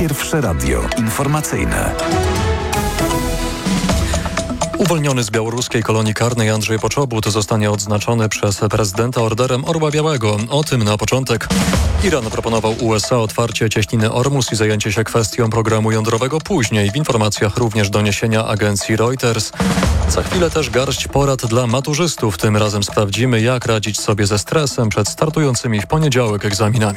Pierwsze radio informacyjne. Uwolniony z białoruskiej kolonii karnej Andrzej Poczobut zostanie odznaczony przez prezydenta Orderem Orła Białego. O tym na początek. Iran proponował USA otwarcie cieśniny Ormus i zajęcie się kwestią programu jądrowego później. W informacjach również doniesienia agencji Reuters. Za chwilę też garść porad dla maturzystów. Tym razem sprawdzimy, jak radzić sobie ze stresem przed startującymi w poniedziałek egzaminami.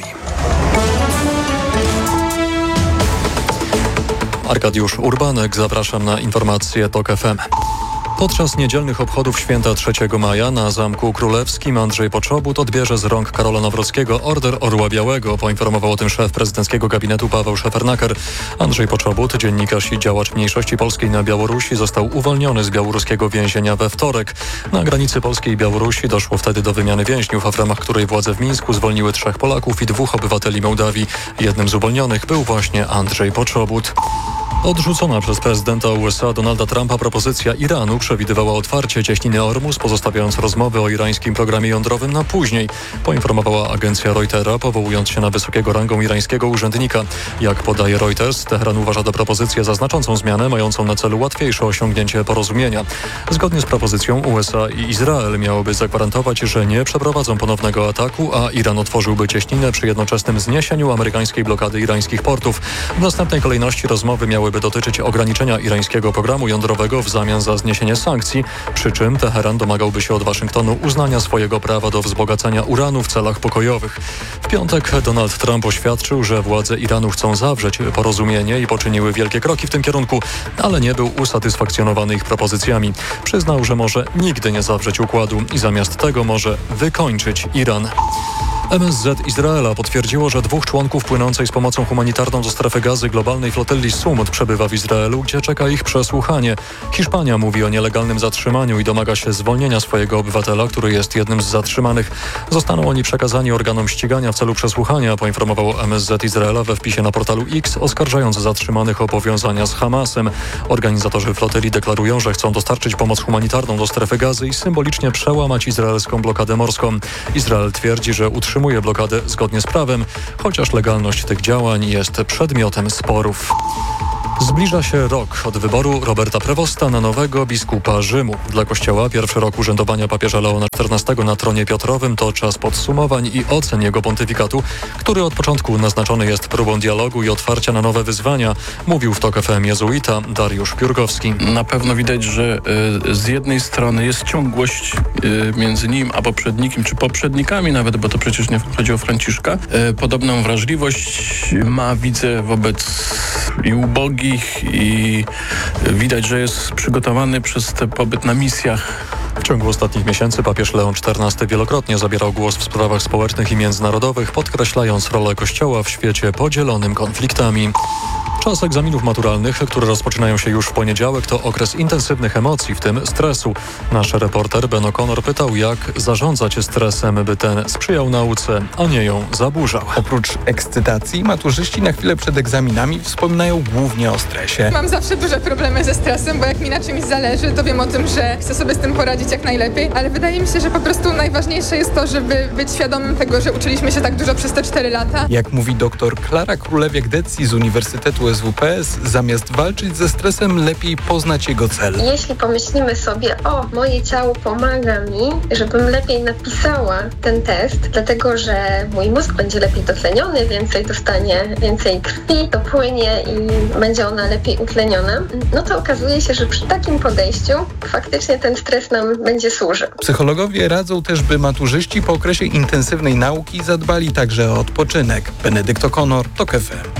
Arkadiusz Urbanek, zapraszam na informacje TOK FM. Podczas niedzielnych obchodów święta 3 maja na Zamku Królewskim Andrzej Poczobut odbierze z rąk Karola Nawrockiego Order Orła Białego. Poinformował o tym szef prezydenckiego gabinetu Paweł Szefernaker. Andrzej Poczobut, dziennikarz i działacz mniejszości polskiej na Białorusi, został uwolniony z białoruskiego więzienia we wtorek. Na granicy Polskiej i Białorusi doszło wtedy do wymiany więźniów, a w ramach której władze w Mińsku zwolniły 3 Polaków i 2 obywateli Mołdawii. Jednym z uwolnionych był właśnie Andrzej Poczobut. Odrzucona przez prezydenta USA Donalda Trumpa propozycja Iranu przewidywała otwarcie cieśniny Ormus, pozostawiając rozmowy o irańskim programie jądrowym na później, poinformowała agencja Reutera, powołując się na wysokiego rangą irańskiego urzędnika. Jak podaje Reuters, Teheran uważa tę propozycję za znaczącą zmianę, mającą na celu łatwiejsze osiągnięcie porozumienia. Zgodnie z propozycją USA i Izrael miałoby zagwarantować, że nie przeprowadzą ponownego ataku, a Iran otworzyłby cieśninę przy jednoczesnym zniesieniu amerykańskiej blokady irańskich portów. W następnej kolejności rozmowy miałyby dotyczyć ograniczenia irańskiego programu jądrowego w zamian za zniesienie sankcji, przy czym Teheran domagałby się od Waszyngtonu uznania swojego prawa do wzbogacania uranu w celach pokojowych. W piątek Donald Trump oświadczył, że władze Iranu chcą zawrzeć porozumienie i poczyniły wielkie kroki w tym kierunku, ale nie był usatysfakcjonowany ich propozycjami. Przyznał, że może nigdy nie zawrzeć układu i zamiast tego może wykończyć Iran. MSZ Izraela potwierdziło, że 2 członków płynącej z pomocą humanitarną do strefy Gazy globalnej flotyli Sumut przebywa w Izraelu, gdzie czeka ich przesłuchanie. Hiszpania mówi o nielegalnym zatrzymaniu i domaga się zwolnienia swojego obywatela, który jest jednym z zatrzymanych. Zostaną oni przekazani organom ścigania w celu przesłuchania, poinformowało MSZ Izraela we wpisie na portalu X, oskarżając zatrzymanych o powiązania z Hamasem. Organizatorzy flotyli deklarują, że chcą dostarczyć pomoc humanitarną do strefy Gazy i symbolicznie przełamać izraelską blokadę morską. Izrael twierdzi, że utrzymuje blokadę zgodnie z prawem, chociaż legalność tych działań jest przedmiotem sporów. Zbliża się rok od wyboru Roberta Prevosta na nowego biskupa Rzymu. Dla Kościoła pierwszy rok urzędowania papieża Leona XIV na tronie Piotrowym to czas podsumowań i ocen jego pontyfikatu, który od początku naznaczony jest próbą dialogu i otwarcia na nowe wyzwania, mówił w TOK FM jezuita Dariusz Piórkowski. Na pewno widać, że z jednej strony jest ciągłość między nim a poprzednikiem, czy poprzednikami nawet, bo to przecież nie chodzi o Franciszka. Podobną wrażliwość ma, widzę, wobec i ubogich, i widać, że jest przygotowany przez ten pobyt na misjach. W ciągu ostatnich miesięcy papież Leon XIV wielokrotnie zabierał głos w sprawach społecznych i międzynarodowych, podkreślając rolę Kościoła w świecie podzielonym konfliktami. Czas egzaminów maturalnych, które rozpoczynają się już w poniedziałek, to okres intensywnych emocji, w tym stresu. Nasz reporter Ben O'Connor pytał, jak zarządzać stresem, by ten sprzyjał nauce, a nie ją zaburzał. Oprócz ekscytacji, maturzyści na chwilę przed egzaminami wspominają głównie o stresie. Mam zawsze duże problemy ze stresem, bo jak mi na czymś zależy, to wiem o tym, że chcę sobie z tym poradzić jak najlepiej, ale wydaje mi się, że po prostu najważniejsze jest to, żeby być świadomym tego, że uczyliśmy się tak dużo przez te 4 lata. Jak mówi dr Klara Królewiak-Decji z Uniwersytetu SWPS, zamiast walczyć ze stresem, lepiej poznać jego cel. Jeśli pomyślimy sobie, moje ciało pomaga mi, żebym lepiej napisała ten test, dlatego że mój mózg będzie lepiej dotleniony, więcej dostanie, więcej krwi dopłynie i będzie ona lepiej utleniona, no to okazuje się, że przy takim podejściu faktycznie ten stres nam będzie służył. Psychologowie radzą też, by maturzyści po okresie intensywnej nauki zadbali także o odpoczynek. Benedykt O'Connor, TOK FM.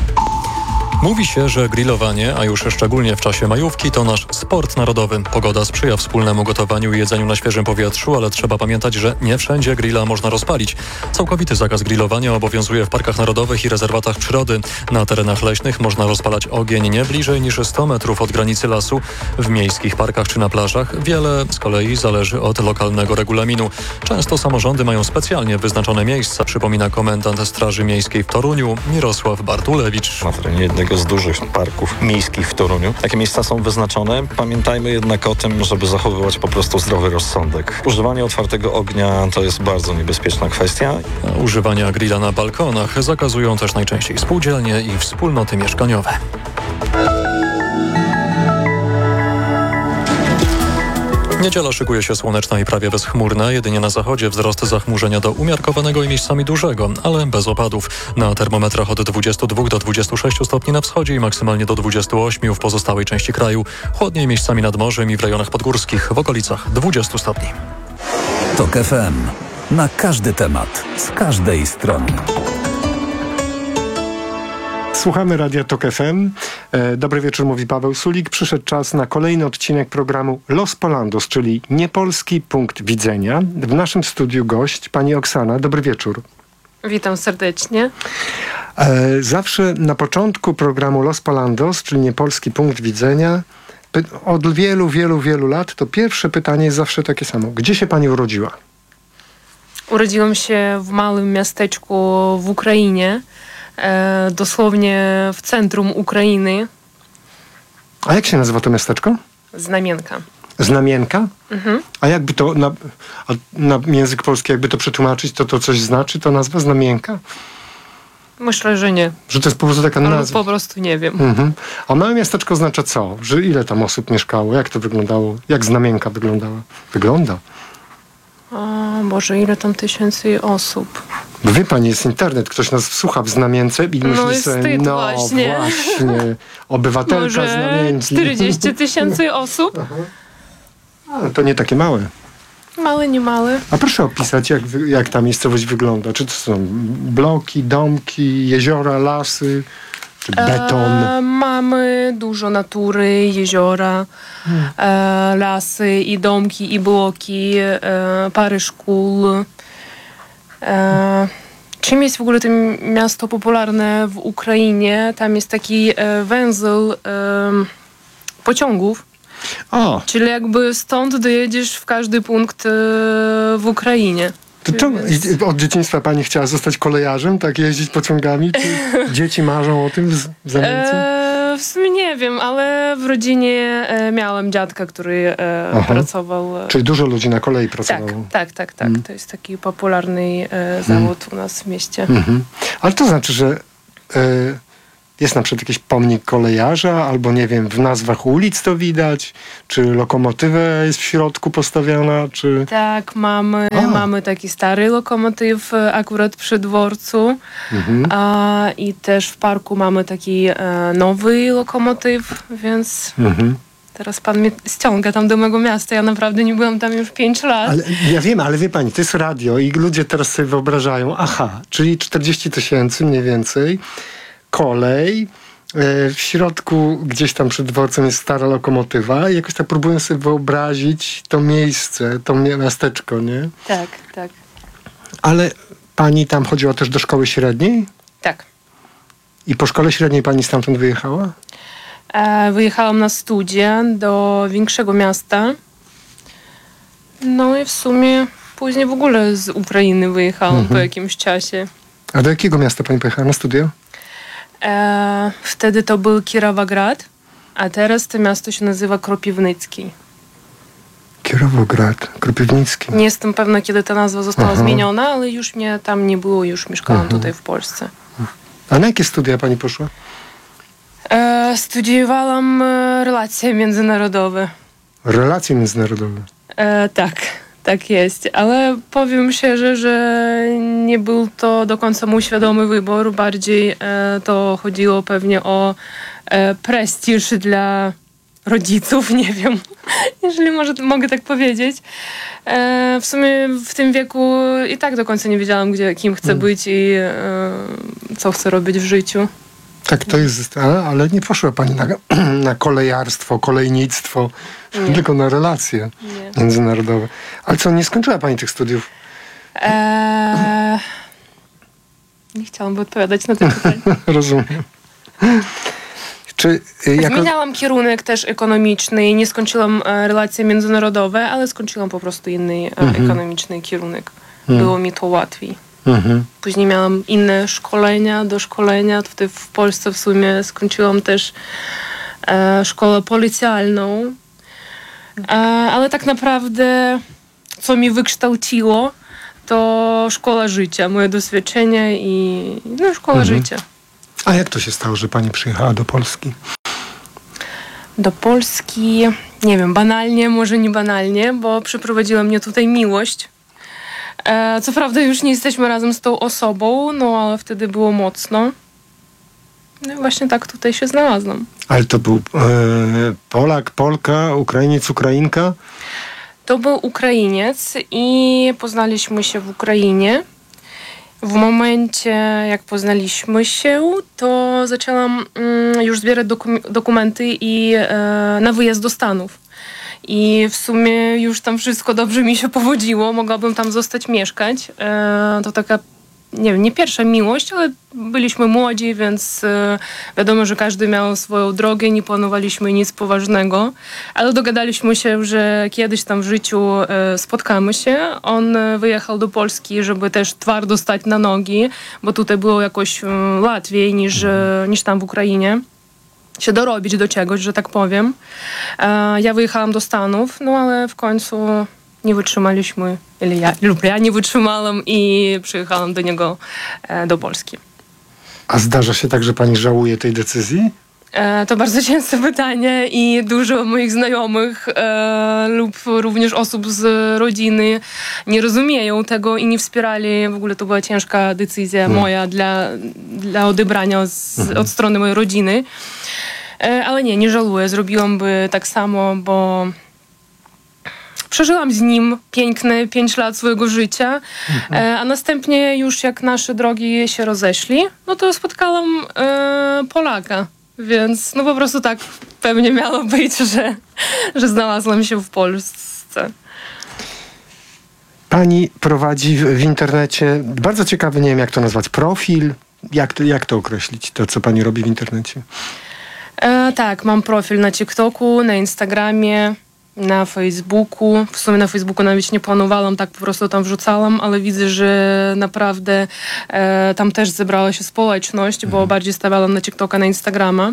Mówi się, że grillowanie, a już szczególnie w czasie majówki, to nasz sport narodowy. Pogoda sprzyja wspólnemu gotowaniu i jedzeniu na świeżym powietrzu, ale trzeba pamiętać, że nie wszędzie grilla można rozpalić. Całkowity zakaz grillowania obowiązuje w parkach narodowych i rezerwatach przyrody. Na terenach leśnych można rozpalać ogień nie bliżej niż 100 metrów od granicy lasu. W miejskich parkach czy na plażach wiele z kolei zależy od lokalnego regulaminu. Często samorządy mają specjalnie wyznaczone miejsca, przypomina komendant Straży Miejskiej w Toruniu Mirosław Bartulewicz. Na terenie jednego jednego z dużych parków miejskich w Toruniu. Takie miejsca są wyznaczone. Pamiętajmy jednak o tym, żeby zachowywać po prostu zdrowy rozsądek. Używanie otwartego ognia to jest bardzo niebezpieczna kwestia. Używania grilla na balkonach zakazują też najczęściej spółdzielnie i wspólnoty mieszkaniowe. Niedziela szykuje się słoneczna i prawie bezchmurna. Jedynie na zachodzie wzrost zachmurzenia do umiarkowanego i miejscami dużego, ale bez opadów. Na termometrach od 22 do 26 stopni na wschodzie i maksymalnie do 28 w pozostałej części kraju. Chłodniej miejscami nad morzem i w rejonach podgórskich w okolicach 20 stopni. TOK FM. Na każdy temat, z każdej strony. Słuchamy Radia TOK FM. Dobry wieczór, mówi Paweł Sulik. Przyszedł czas na kolejny odcinek programu Los Polandos, czyli niepolski punkt widzenia. W naszym studiu gość, pani Oksana. Dobry wieczór. Witam serdecznie. Zawsze na początku programu Los Polandos, czyli niepolski punkt widzenia, od wielu lat, to pierwsze pytanie jest zawsze takie samo. Gdzie się pani urodziła? Urodziłam się w małym miasteczku w Ukrainie, dosłownie w centrum Ukrainy. A jak się nazywa to miasteczko? Znamienka. Znamienka? Mhm. A jakby to na język polski, jakby to przetłumaczyć, to coś znaczy, to nazwa Znamienka? Myślę, że nie. Że to jest po prostu taka nazwa? Po prostu nie wiem. Mhm. A małe miasteczko oznacza co? Że ile tam osób mieszkało? Jak to wyglądało? Jak Znamienka wyglądała? Wygląda. O Boże, ile tam tysięcy osób. Bo wie pani, jest internet, ktoś nas słucha w Znamience i myśli sobie, właśnie, obywatelka może Znamienki. 40 tysięcy osób? Ale to nie takie małe. Małe, nie małe. A proszę opisać, jak ta miejscowość wygląda. Czy to są bloki, domki, jeziora, lasy, czy beton? Mamy dużo natury, jeziora, lasy i domki, i bloki, parę szkół. Czym jest w ogóle to miasto popularne w Ukrainie? Tam jest taki węzeł pociągów. O. Czyli jakby stąd dojedziesz w każdy punkt w Ukrainie. To od dzieciństwa pani chciała zostać kolejarzem, tak jeździć pociągami? Czy dzieci marzą o tym w Znamience? W sumie nie wiem, ale w rodzinie miałem dziadka, który pracował. Czyli dużo ludzi na kolei pracowało. Tak. To jest taki popularny zawód u nas w mieście. Ale to znaczy, że jest na przykład jakiś pomnik kolejarza, albo nie wiem, w nazwach ulic to widać, czy lokomotywa jest w środku postawiona, czy... Tak, mamy taki stary lokomotyw akurat przy dworcu. I też w parku mamy taki nowy lokomotyw, więc teraz pan mnie ściąga tam do mojego miasta. Ja naprawdę nie byłam tam już 5 lat. Ja wiem, ale wie pani, to jest radio i ludzie teraz sobie wyobrażają, czyli 40 tysięcy mniej więcej, kolej, w środku gdzieś tam przed dworcem jest stara lokomotywa i jakoś tak próbuję sobie wyobrazić to miejsce, to miasteczko, nie? Tak. Ale pani tam chodziła też do szkoły średniej? Tak. I po szkole średniej pani stamtąd wyjechała? Wyjechałam na studia do większego miasta. No i w sumie później w ogóle z Ukrainy wyjechałam po jakimś czasie. A do jakiego miasta pani pojechała na studia? Wtedy to był Kierowograd, a teraz to miasto się nazywa Kropiwnicki. Kierowograd, Kropiwnicki. Nie jestem pewna, kiedy ta nazwa została zmieniona, ale już mnie tam nie było, już mieszkałam tutaj w Polsce. A na jakie studia pani poszła? Studiowałam relacje międzynarodowe. Relacje międzynarodowe? Tak jest, ale powiem szczerze, że nie był to do końca mój świadomy wybór. Bardziej to chodziło pewnie o prestiż dla rodziców, nie wiem, jeżeli mogę tak powiedzieć. W sumie w tym wieku i tak do końca nie wiedziałam, kim chcę być i co chcę robić w życiu. Tak, to jest, ale nie poszła pani na kolejarstwo, kolejnictwo, tylko na relacje międzynarodowe. Ale co, nie skończyła pani tych studiów? Nie chciałam odpowiadać na to pytanie. Rozumiem. Zmieniałam kierunek też ekonomiczny i nie skończyłam relacje międzynarodowe, ale skończyłam po prostu inny ekonomiczny kierunek. Było mi to łatwiej. Później miałam inne szkolenia, doszkolenia. Tutaj w Polsce w sumie skończyłam też szkołę policjalną. Ale tak naprawdę co mi wykształciło, to szkoła życia, moje doświadczenie i szkoła życia. A jak to się stało, że pani przyjechała do Polski? Do Polski, nie wiem, banalnie, może nie banalnie, bo przyprowadziła mnie tutaj miłość. Co prawda już nie jesteśmy razem z tą osobą, ale wtedy było mocno. No i właśnie tak tutaj się znalazłam. Ale to był Polak, Polka, Ukrainiec, Ukrainka? To był Ukrainiec i poznaliśmy się w Ukrainie. W momencie, jak poznaliśmy się, to zaczęłam już zbierać dokumenty i na wyjazd do Stanów. I w sumie już tam wszystko dobrze mi się powodziło. Mogłabym tam zostać mieszkać. To taka, nie wiem, nie pierwsza miłość, ale byliśmy młodzi, więc wiadomo, że każdy miał swoją drogę, nie planowaliśmy nic poważnego, ale dogadaliśmy się, że kiedyś tam w życiu spotkamy się. On wyjechał do Polski, żeby też twardo stać na nogi, bo tutaj było jakoś łatwiej niż tam w Ukrainie. Się dorobić do czegoś, że tak powiem. Ja wyjechałam do Stanów, ale w końcu nie wytrzymaliśmy, ja nie wytrzymałam i przyjechałam do niego do Polski. A zdarza się tak, że pani żałuje tej decyzji? To bardzo częste pytanie i dużo moich znajomych lub również osób z rodziny nie rozumieją tego i nie wspierali. W ogóle to była ciężka decyzja moja dla odebrania od strony mojej rodziny. Ale nie żałuję. Zrobiłam by tak samo, bo przeżyłam z nim piękne 5 lat swojego życia, a następnie już jak nasze drogi się rozeszli, to spotkałam Polaka. Więc po prostu tak pewnie miało być, że znalazłam się w Polsce. Pani prowadzi w internecie bardzo ciekawy, nie wiem jak to nazwać, profil. Jak to określić, to co pani robi w internecie? Tak, mam profil na TikToku, na Instagramie, na Facebooku. W sumie na Facebooku nawet nie planowałam, tak po prostu tam wrzucałam, ale widzę, że naprawdę tam też zebrała się społeczność, bo bardziej stawiałam na TikToka, na Instagrama.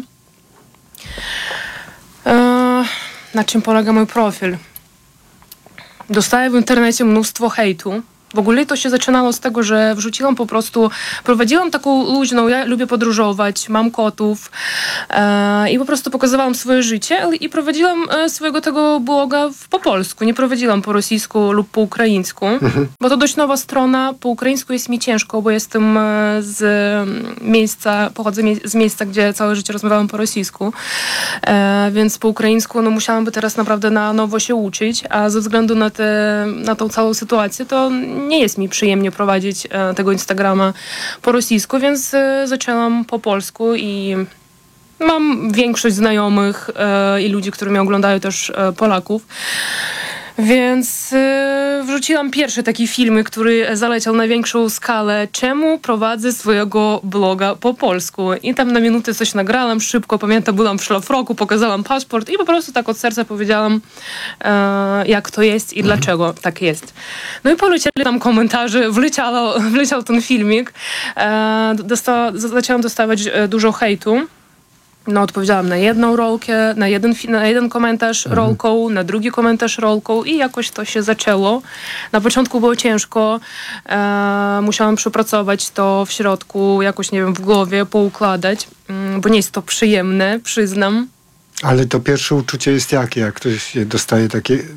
Na czym polega mój profil? Dostaję w internecie mnóstwo hejtu. W ogóle to się zaczynało z tego, że wrzuciłam po prostu, prowadziłam taką luźną, ja lubię podróżować, mam kotów i po prostu pokazywałam swoje życie i prowadziłam swojego tego bloga po polsku, nie prowadziłam po rosyjsku lub po ukraińsku, bo to dość nowa strona, po ukraińsku jest mi ciężko, bo jestem pochodzę z miejsca, gdzie całe życie rozmawiałam po rosyjsku, więc po ukraińsku musiałam by teraz naprawdę na nowo się uczyć, a ze względu na tą całą sytuację, to nie jest mi przyjemnie prowadzić tego Instagrama po rosyjsku, więc zaczęłam po polsku i mam większość znajomych i ludzi, którzy mnie oglądają też Polaków. Więc wrzuciłam pierwszy taki film, który zaleciał na większą skalę. Czemu prowadzę swojego bloga po polsku? I tam na minutę coś nagrałam szybko. Pamiętam, byłam w szlafroku, pokazałam paszport i po prostu tak od serca powiedziałam, jak to jest i dlaczego tak jest. No i polecieli tam komentarze, wleciał ten filmik. Zaczęłam dostawać dużo hejtu. Odpowiedziałam na jedną rolkę, na jeden komentarz rolką, na drugi komentarz rolką i jakoś to się zaczęło. Na początku było ciężko, musiałam przepracować to w środku, jakoś, nie wiem, w głowie, poukładać, bo nie jest to przyjemne, przyznam. Ale to pierwsze uczucie jest jakie, jak ktoś dostaje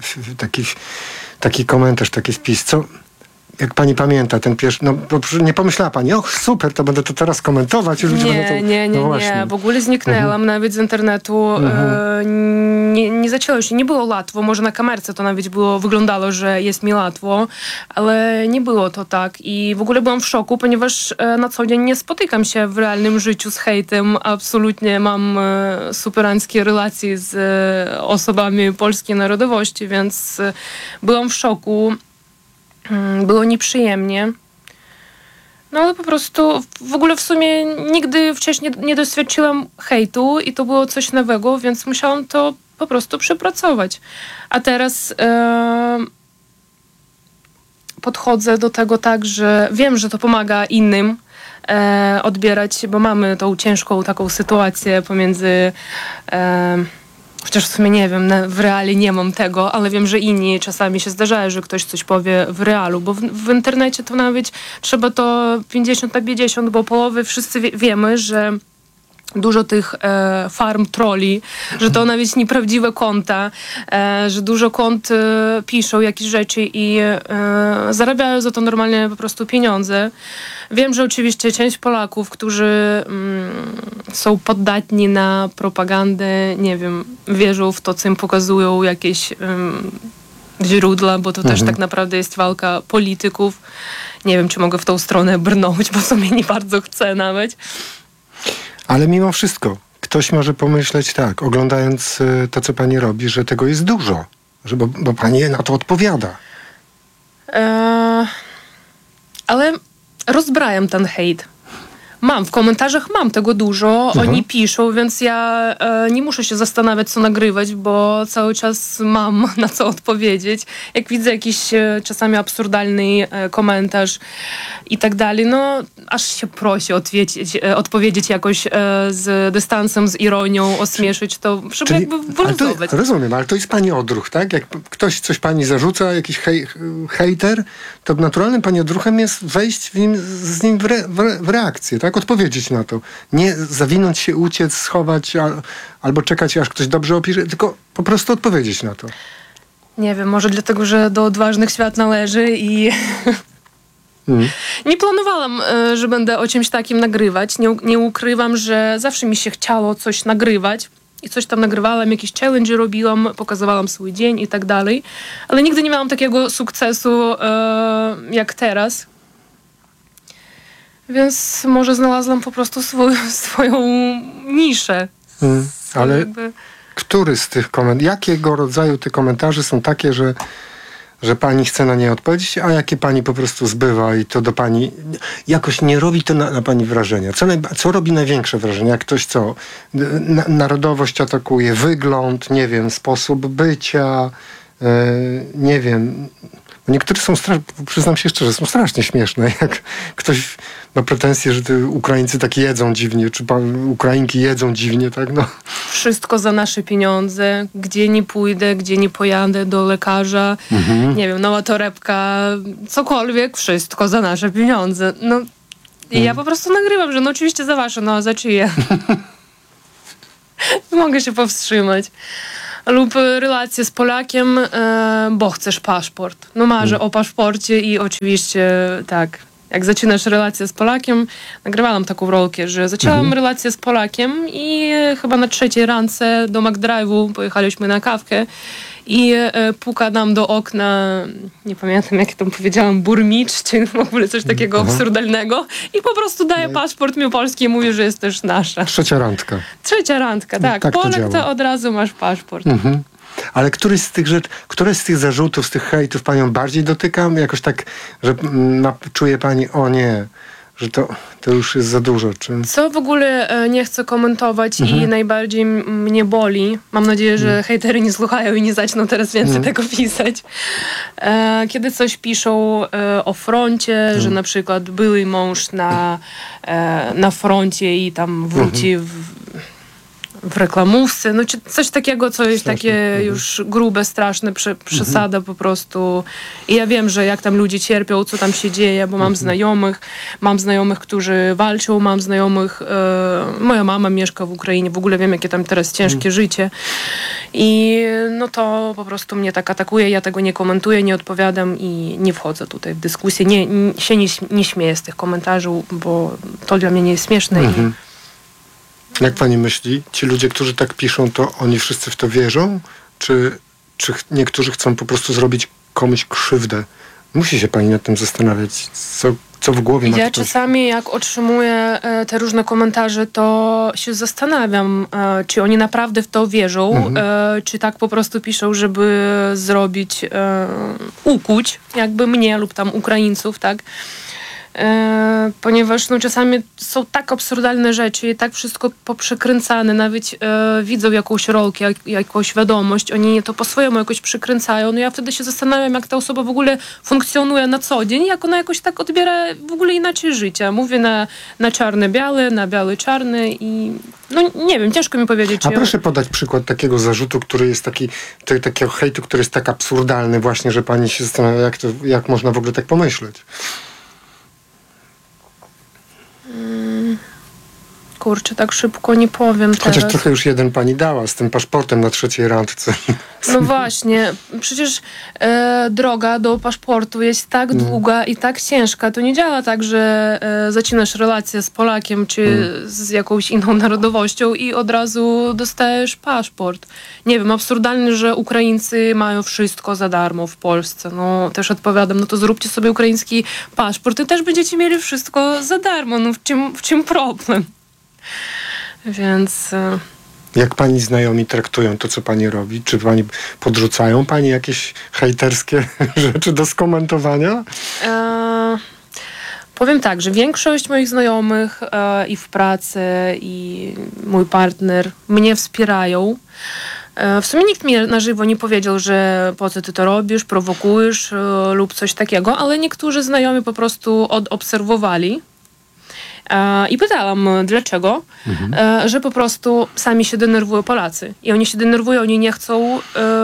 taki komentarz, taki spis, co... Jak pani pamięta ten pierwszy, bo nie pomyślała pani, super, to będę to teraz komentować. Nie, w ogóle zniknęłam nawet z internetu. Nie zaczęło się, nie było łatwo, może na kamerce to nawet wyglądało, że jest mi łatwo, ale nie było to tak i w ogóle byłam w szoku, ponieważ na co dzień nie spotykam się w realnym życiu z hejtem, absolutnie mam superanckie relacje z osobami polskiej narodowości, więc byłam w szoku. Było nieprzyjemnie. Ale po prostu w ogóle w sumie nigdy wcześniej nie doświadczyłam hejtu i to było coś nowego, więc musiałam to po prostu przepracować. A teraz podchodzę do tego tak, że wiem, że to pomaga innym odbierać, bo mamy tą ciężką taką sytuację pomiędzy... Chociaż w sumie nie wiem, w realie nie mam tego, ale wiem, że inni czasami się zdarzają, że ktoś coś powie w realu, bo w internecie to nawet trzeba to 50/50, bo połowy wszyscy wiemy, że dużo tych farm trolli, że to nawet nieprawdziwe konta, że dużo kont piszą jakieś rzeczy i zarabiają za to normalnie po prostu pieniądze. Wiem, że oczywiście część Polaków, którzy są poddatni na propagandę, nie wiem, wierzą w to, co im pokazują jakieś źródła, bo to też tak naprawdę jest walka polityków. Nie wiem, czy mogę w tą stronę brnąć, bo w sumie nie bardzo chcę nawet. Ale mimo wszystko, ktoś może pomyśleć tak, oglądając to, co pani robi, że tego jest dużo, bo pani na to odpowiada. Ale rozbrajam ten hejt. W komentarzach mam tego dużo, oni piszą, więc ja nie muszę się zastanawiać, co nagrywać, bo cały czas mam na co odpowiedzieć. Jak widzę jakiś czasami absurdalny komentarz i tak dalej, no aż się prosi odpowiedzieć jakoś z dystansem, z ironią, ośmieszyć to, żeby jakby wyluzować. Rozumiem, ale to jest pani odruch, tak? Jak ktoś coś pani zarzuca, jakiś hejter, to naturalnym pani odruchem jest wejść z nim w reakcję, tak? Odpowiedzieć na to. Nie zawinąć się, uciec, schować albo czekać, aż ktoś dobrze opisze, tylko po prostu odpowiedzieć na to. Nie wiem, może dlatego, że do odważnych świat należy i nie planowałam, że będę o czymś takim nagrywać. Nie ukrywam, że zawsze mi się chciało coś nagrywać i coś tam nagrywałam, jakieś challenge robiłam, pokazywałam swój dzień i tak dalej, ale nigdy nie miałam takiego sukcesu jak teraz. Więc może znalazłam po prostu swoją niszę. Ale który z tych jakiego rodzaju te komentarze są takie, że pani chce na nie odpowiedzieć, a jakie pani po prostu zbywa i to do pani jakoś nie robi to na pani wrażenia? Co robi największe wrażenie? Jak ktoś narodowość atakuje, wygląd, nie wiem, sposób bycia, nie wiem... Niektóre są, przyznam się szczerze, są strasznie śmieszne. Jak ktoś ma pretensje, że te Ukraińcy tak jedzą dziwnie, czy Ukrainki jedzą dziwnie, tak? No. Wszystko za nasze pieniądze. Gdzie nie pójdę, gdzie nie pojadę, do lekarza, nie wiem, nowa torebka, cokolwiek, wszystko za nasze pieniądze. No, i ja po prostu nagrywam, że no oczywiście za wasze, no a za czyje? Nie mogę się powstrzymać. Lub relacje z Polakiem, bo chcesz paszport. No marzę o paszporcie i oczywiście tak, jak zaczynasz relację z Polakiem, nagrywałam taką rolkę, że zaczęłam relację z Polakiem i chyba na 3:00 rance do McDrive'u pojechaliśmy na kawkę i puka nam do okna, nie pamiętam jak tam powiedziałam, burmicz, czy w ogóle coś takiego absurdalnego i po prostu daje paszport mi polski i mówi, że jest też nasza. 3:a randka. 3:a randka, tak. Tak Polak to od razu masz paszport. Ale które z tych zarzutów, z tych hejtów panią bardziej dotyka? Jakoś tak, że czuje pani, o nie, że to już jest za dużo. Czy... Co w ogóle nie chcę komentować i najbardziej mnie boli. Mam nadzieję, że hejtery nie słuchają i nie zaczną teraz więcej tego pisać. Kiedy coś piszą o froncie, że na przykład były mąż na froncie i tam wróci w reklamówce, no czy coś takiego, co jest takie już grube, straszne, przesada po prostu. I ja wiem, że jak tam ludzie cierpią, co tam się dzieje, bo mam znajomych, którzy walczą, mam znajomych, moja mama mieszka w Ukrainie, w ogóle wiem, jakie tam teraz ciężkie życie. I no to po prostu mnie tak atakuje, ja tego nie komentuję, nie odpowiadam i nie wchodzę tutaj w dyskusję. Nie śmieję z tych komentarzy, bo to dla mnie nie jest śmieszne. Jak pani myśli, ci ludzie, którzy tak piszą, to oni wszyscy w to wierzą? Czy niektórzy chcą po prostu zrobić komuś krzywdę? Musi się pani nad tym zastanawiać, co w głowie ma Ja ktoś. czasami, jak otrzymuję te różne komentarze, to się zastanawiam, czy oni naprawdę w to wierzą, czy tak po prostu piszą, żeby zrobić, ukuć jakby mnie lub tam Ukraińców, tak? ponieważ czasami są tak absurdalne rzeczy i tak wszystko poprzekręcane, nawet widzą jakąś rolkę, jakąś wiadomość, oni to po swojemu jakoś przykręcają. Ja wtedy się zastanawiam, jak ta osoba w ogóle funkcjonuje na co dzień, jak ona jakoś tak odbiera w ogóle inaczej życie. Mówię na czarne-białe, na białe-czarne i nie wiem, ciężko mi powiedzieć. A proszę podać przykład takiego zarzutu, który jest takiego hejtu, który jest tak absurdalny właśnie, że pani się zastanawia, jak można w ogóle tak pomyśleć. Kurczę, tak szybko nie powiem teraz. Chociaż trochę już jeden pani dała z tym paszportem na 3. randce. No właśnie, przecież droga do paszportu jest tak długa i tak ciężka. To nie działa tak, że zaczynasz relację z Polakiem czy z jakąś inną narodowością i od razu dostajesz paszport. Nie wiem, absurdalne, że Ukraińcy mają wszystko za darmo w Polsce. Też odpowiadam, to zróbcie sobie ukraiński paszport i też będziecie mieli wszystko za darmo. W czym problem? Więc... Jak pani znajomi traktują to, co pani robi? Czy podrzucają pani jakieś hejterskie rzeczy do skomentowania? Powiem tak, że większość moich znajomych i w pracy, i mój partner mnie wspierają. W sumie nikt mi na żywo nie powiedział, że po co ty to robisz, prowokujesz lub coś takiego, ale niektórzy znajomi po prostu odobserwowali. I pytałam, dlaczego, że po prostu sami się denerwują Polacy. I oni się denerwują, oni nie chcą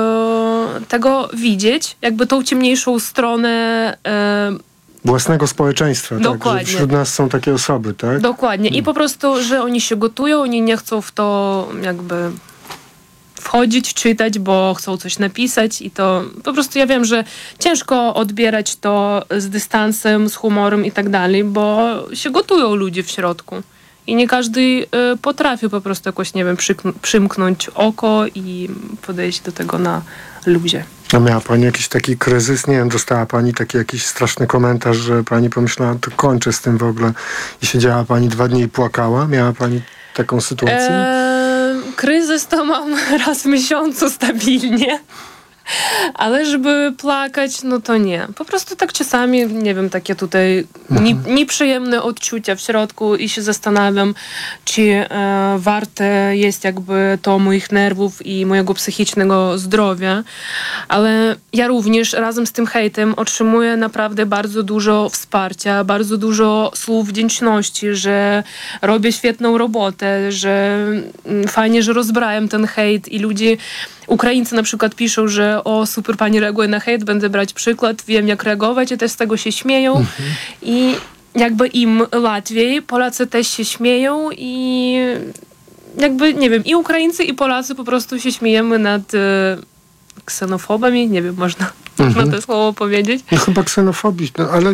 tego widzieć, jakby tą ciemniejszą stronę własnego społeczeństwa. Dokładnie. Tak? Że wśród nas są takie osoby, tak? Dokładnie. I po prostu, że oni się gotują, oni nie chcą w to jakby wchodzić, czytać, bo chcą coś napisać i to po prostu ja wiem, że ciężko odbierać to z dystansem, z humorem i tak dalej, bo się gotują ludzie w środku i nie każdy potrafi po prostu jakoś, nie wiem, przymknąć oko i podejść do tego na luzie. A miała pani jakiś taki kryzys? Nie wiem, dostała pani taki jakiś straszny komentarz, że pani pomyślała, to kończę z tym w ogóle i siedziała pani 2 dni i płakała? Miała pani taką sytuację? Kryzys to mam raz w miesiącu stabilnie, ale żeby plakać, to nie. Po prostu tak czasami, nie wiem, takie tutaj nieprzyjemne odczucia w środku i się zastanawiam, czy warte jest jakby to moich nerwów i mojego psychicznego zdrowia. Ale ja również razem z tym hejtem otrzymuję naprawdę bardzo dużo wsparcia, bardzo dużo słów wdzięczności, że robię świetną robotę, że fajnie, że rozbrałem ten hejt i ludzie, Ukraińcy na przykład piszą, że super pani reaguje na hejt, będę brać przykład, wiem jak reagować i też z tego się śmieją i jakby im łatwiej, Polacy też się śmieją i jakby, nie wiem, i Ukraińcy i Polacy po prostu się śmiejemy nad ksenofobami, nie wiem, można to słowo powiedzieć. Chyba ksenofobii, ale